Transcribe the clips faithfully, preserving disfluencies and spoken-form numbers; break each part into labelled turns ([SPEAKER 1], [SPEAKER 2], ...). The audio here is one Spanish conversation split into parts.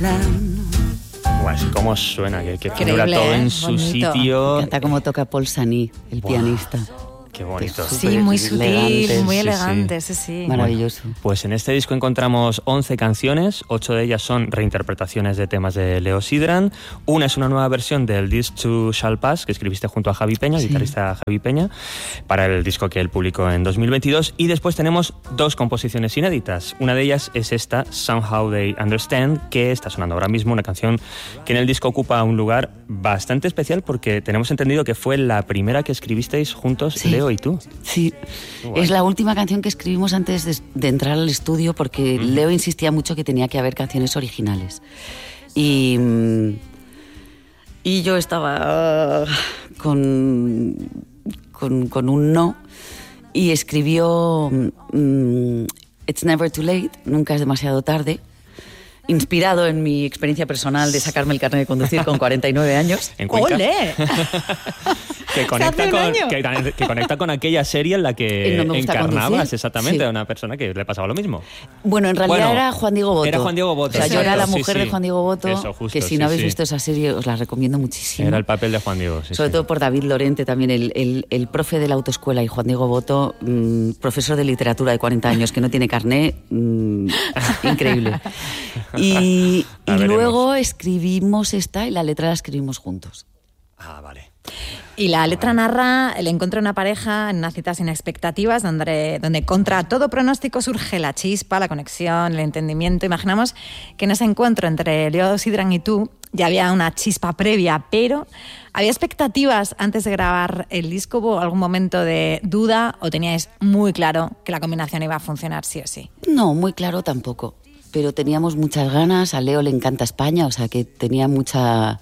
[SPEAKER 1] plan.
[SPEAKER 2] Guau, cómo suena, que, que figura todo
[SPEAKER 3] ¿eh?
[SPEAKER 2] en su
[SPEAKER 3] Bonito.
[SPEAKER 2] sitio.
[SPEAKER 1] Canta como toca Paul Sani, el
[SPEAKER 2] Buah.
[SPEAKER 1] pianista.
[SPEAKER 2] Qué bonito.
[SPEAKER 3] Sí, muy sutil,
[SPEAKER 1] elegante,
[SPEAKER 3] muy
[SPEAKER 2] sí,
[SPEAKER 3] elegante, sí, sí.
[SPEAKER 1] Maravilloso.
[SPEAKER 2] Pues en este disco encontramos once canciones, ocho de ellas son reinterpretaciones de temas de Leo Sidran, una es una nueva versión del This Too Shall Pass, que escribiste junto a Javi Peña, el
[SPEAKER 1] Sí.
[SPEAKER 2] guitarrista Javi Peña, para el disco que él publicó en dos mil veintidós, y después tenemos dos composiciones inéditas. Una de ellas es esta, Somehow They Understand, que está sonando ahora mismo, una canción que en el disco ocupa un lugar bastante especial porque tenemos entendido que fue la primera que escribisteis juntos,
[SPEAKER 1] Sí.
[SPEAKER 2] Leo y tú.
[SPEAKER 1] Sí,
[SPEAKER 2] Guay.
[SPEAKER 1] es la última canción que escribimos antes de, de entrar al estudio porque uh-huh. Leo insistía mucho que tenía que haber canciones originales. Y, y yo estaba uh, con, con, con un no y escribió um, It's Never Too Late, nunca es demasiado tarde, inspirado en mi experiencia personal de sacarme el carnet de conducir con cuarenta y nueve años.
[SPEAKER 2] En Cuenca.
[SPEAKER 3] ¡Ole!
[SPEAKER 2] Que conecta, con,
[SPEAKER 3] año.
[SPEAKER 2] que, que conecta con aquella serie en la que
[SPEAKER 1] No me gusta
[SPEAKER 2] encarnabas
[SPEAKER 1] conducir.
[SPEAKER 2] exactamente
[SPEAKER 1] Sí.
[SPEAKER 2] a una persona que le pasaba lo mismo.
[SPEAKER 1] Bueno, en realidad
[SPEAKER 2] Bueno,
[SPEAKER 1] era Juan Diego Boto.
[SPEAKER 2] era Juan Diego Boto,
[SPEAKER 1] O sea, yo era la
[SPEAKER 2] exacto, sí,
[SPEAKER 1] mujer
[SPEAKER 2] sí.
[SPEAKER 1] de Juan Diego Boto,
[SPEAKER 2] Eso, justo,
[SPEAKER 1] que si
[SPEAKER 2] sí,
[SPEAKER 1] no habéis
[SPEAKER 2] sí.
[SPEAKER 1] visto esa serie os la recomiendo muchísimo.
[SPEAKER 2] Era el papel de Juan Diego. Sí,
[SPEAKER 1] Sobre
[SPEAKER 2] sí.
[SPEAKER 1] todo por David Lorente también, el, el, el profe de la autoescuela, y Juan Diego Boto, mmm, profesor de literatura de cuarenta años, que no tiene carné, mmm, increíble. Y, y luego escribimos esta y la letra la escribimos juntos.
[SPEAKER 2] Ah, vale.
[SPEAKER 3] Y la letra narra el encuentro de una pareja en una cita sin expectativas, donde, donde contra todo pronóstico surge la chispa, la conexión, el entendimiento. Imaginamos que en ese encuentro entre Leo Sidran y tú ya había una chispa previa, pero ¿había expectativas antes de grabar el disco? ¿Hubo algún momento de duda o teníais muy claro que la combinación iba a funcionar sí o sí?
[SPEAKER 1] No, muy claro tampoco, pero teníamos muchas ganas. A Leo le encanta España, o sea que tenía mucha...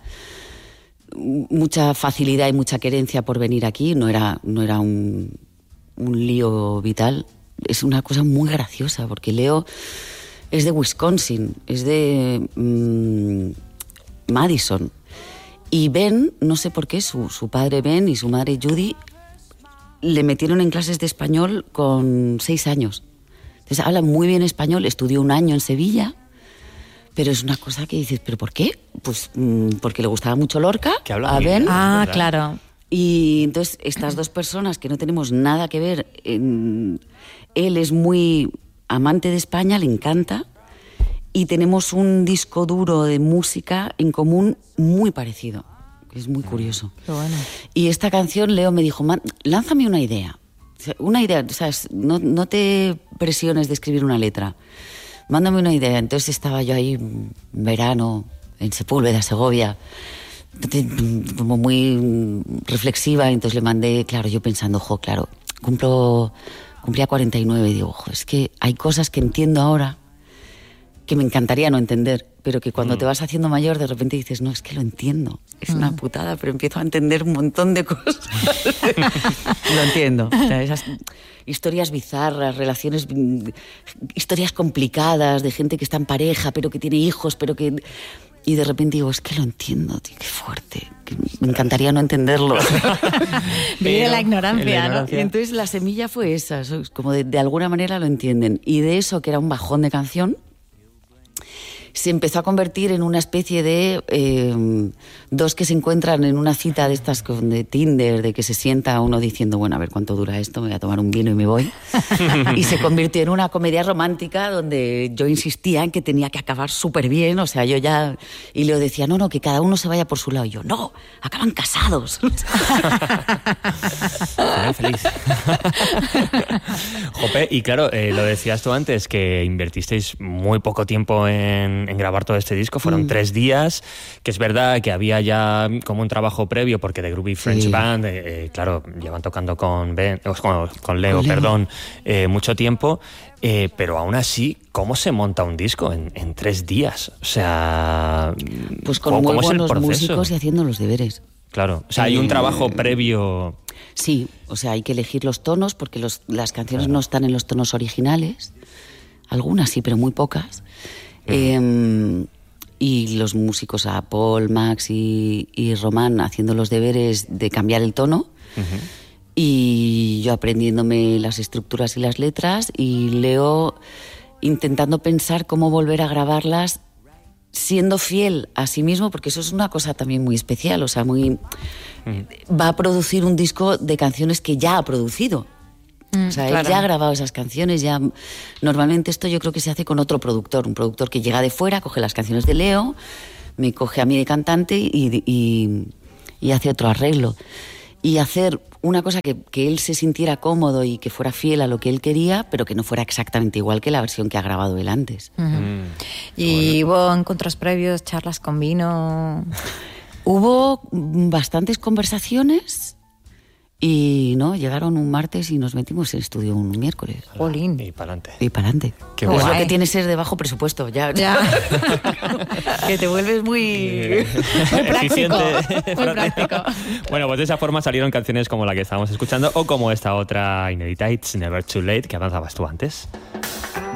[SPEAKER 1] mucha facilidad y mucha querencia por venir aquí, no era, no era un, un lío vital. Es una cosa muy graciosa, porque Leo es de Wisconsin, es de mmm, Madison. Y Ben, no sé por qué, su, su padre Ben y su madre Judy le metieron en clases de español con seis años. Entonces habla muy bien español, estudió un año en Sevilla. Pero es una cosa que dices, ¿pero por qué? Pues mmm, porque le gustaba mucho Lorca,
[SPEAKER 2] Que habla
[SPEAKER 1] a
[SPEAKER 2] muy
[SPEAKER 1] Ben.
[SPEAKER 2] bien.
[SPEAKER 3] Ah,
[SPEAKER 2] ¿verdad?
[SPEAKER 3] claro.
[SPEAKER 1] Y entonces estas dos personas que no tenemos nada que ver, en, él es muy amante de España, le encanta, y tenemos un disco duro de música en común muy parecido, que es muy curioso.
[SPEAKER 3] Qué bueno.
[SPEAKER 1] Y esta canción, Leo me dijo, "Man, lánzame una idea, o sea, una idea, o sea, no, no te presiones de escribir una letra. Mándame una idea". Entonces estaba yo ahí en verano, en Sepúlveda, Segovia, como muy reflexiva, y entonces le mandé, claro, yo pensando, jo, claro, cumplo, cumplía cuarenta y nueve, y digo, jo, es que hay cosas que entiendo ahora que me encantaría no entender, pero que cuando mm. te vas haciendo mayor de repente dices, no, es que lo entiendo, es mm. una putada, pero empiezo a entender un montón de cosas. Lo entiendo. O sea, esas historias bizarras, relaciones, historias complicadas de gente que está en pareja, pero que tiene hijos, pero que... Y de repente digo, es que lo entiendo, tío, qué fuerte, que me encantaría no entenderlo.
[SPEAKER 3] Vive la ignorancia,
[SPEAKER 2] la
[SPEAKER 3] ¿no?
[SPEAKER 2] ignorancia.
[SPEAKER 1] Y entonces la semilla fue esa, como de, de alguna manera lo entienden. Y de eso, que era un bajón de canción, se empezó a convertir en una especie de eh, dos que se encuentran en una cita de estas con, de Tinder, de que se sienta uno diciendo, bueno, a ver cuánto dura esto, me voy a tomar un vino y me voy. Y se convirtió en una comedia romántica donde yo insistía en que tenía que acabar súper bien, o sea, yo ya... Y Leo decía, no, no, que cada uno se vaya por su lado. Y yo, no, acaban casados.
[SPEAKER 2] Final feliz. Jope, y claro, eh, lo decías tú antes, que invertisteis muy poco tiempo en, en grabar todo este disco, fueron mm. tres días, que es verdad que había ya como un trabajo previo, porque The Groovy French sí. Band, eh, eh, claro, llevan tocando con, ben, con, con Leo, con Leo. perdón, eh, mucho tiempo, eh, pero aún así, ¿cómo se monta un disco en, en tres días? O sea,
[SPEAKER 1] pues con
[SPEAKER 2] ¿cómo,
[SPEAKER 1] muy
[SPEAKER 2] ¿cómo
[SPEAKER 1] buenos
[SPEAKER 2] es el proceso?
[SPEAKER 1] músicos y haciendo los deberes.
[SPEAKER 2] Claro, o sea, hay un trabajo previo...
[SPEAKER 1] Sí, o sea, hay que elegir los tonos, porque los, las canciones
[SPEAKER 2] claro.
[SPEAKER 1] no están en los tonos originales, algunas sí, pero muy pocas. Uh-huh. Eh, y los músicos, a Paul, Max y, y Román, haciendo los deberes de cambiar el tono, uh-huh. y yo aprendiéndome las estructuras y las letras, y Leo intentando pensar cómo volver a grabarlas siendo fiel a sí mismo, porque eso es una cosa también muy especial, o sea, muy mm. va a producir un disco de canciones que ya ha producido. Mm, o sea, claro. Él ya ha grabado esas canciones, ya normalmente esto yo creo que se hace con otro productor, un productor que llega de fuera, coge las canciones de Leo, me coge a mí de cantante y, y, y hace otro arreglo. Y hacer una cosa que, que él se sintiera cómodo y que fuera fiel a lo que él quería, pero que no fuera exactamente igual que la versión que ha grabado él antes.
[SPEAKER 3] Uh-huh. Mm. ¿Y bueno. hubo encuentros previos, charlas con vino?
[SPEAKER 1] Hubo bastantes conversaciones y no llegaron un martes y nos metimos en estudio un miércoles.
[SPEAKER 3] Jolín.
[SPEAKER 2] Y para adelante.
[SPEAKER 1] Y para adelante.
[SPEAKER 2] Qué
[SPEAKER 1] es
[SPEAKER 2] guay.
[SPEAKER 1] Lo que tiene ser de bajo presupuesto. Ya.
[SPEAKER 3] ya.
[SPEAKER 1] Que te vuelves muy,
[SPEAKER 3] muy práctico. Muy práctico.
[SPEAKER 2] Bueno, pues de esa forma salieron canciones como la que estábamos escuchando o como esta otra inédita, It's Never Too Late, que avanzabas tú antes.